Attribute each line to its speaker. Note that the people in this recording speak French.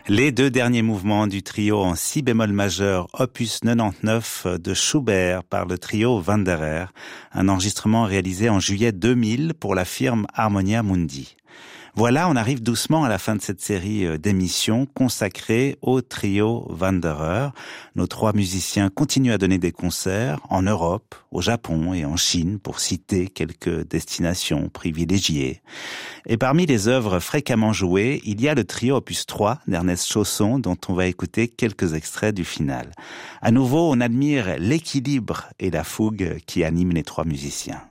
Speaker 1: Les deux derniers mouvements du trio en si bémol majeur opus 99 de Schubert par le trio Wanderer, un enregistrement réalisé en juillet 2000 pour la firme Harmonia Mundi. Voilà, on arrive doucement à la fin de cette série d'émissions consacrée au trio Wanderer. Nos trois musiciens continuent à donner des concerts en Europe, au Japon et en Chine, pour citer quelques destinations privilégiées. Et parmi les œuvres fréquemment jouées, il y a le trio opus 3 d'Ernest Chausson, dont on va écouter quelques extraits du final. À nouveau, on admire l'équilibre et la fougue qui animent les trois musiciens.